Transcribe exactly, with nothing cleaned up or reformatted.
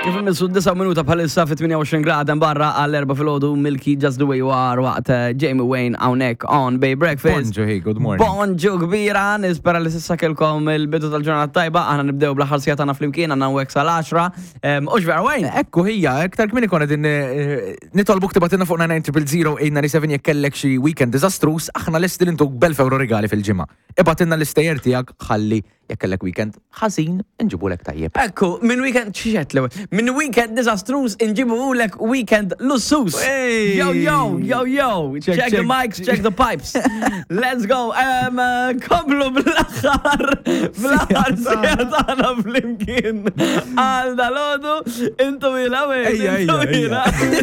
Kif immissu disa minuta bħalissa fi tminja u għoxrin grada barra għall-erba fil-ħodu Milky Just the Way You Are waqt Jamie Wayne hawnhekk on Bay Breakfast. Bonġu, hey, good morning. Bonġu kbira, nispera li sissa kelkom il-bidu tal-ġurnata tajba, għana nibdew bl-aħħar sija tagħna flimkien għandna u sal għaxra. Ux vera Wayne? Ekku hija, iktar kmini konna din nitolbuk tibatina fuq nine zero zero eight nine seven jekk kellek xi weekend disastrus, aħna lesti li ntuk belf euro regali fil-ġimgħa. Ibatinna l-istejjer tiegħek ħalli jekk kellek weekend ħażin inġibulek tajjeb. Ekku, minn weekend xiexet l minn weekend disastrous inġibulek weekend lussus. Yo, yo, yo, yo. Check, check, check the mics, check the pipes. Let's go. Um, uh, Komplu bl-axar, bl-axar sejatana fl-imkien. Għal dal-ħodu, intu ila, Ejja, ejja, ejja.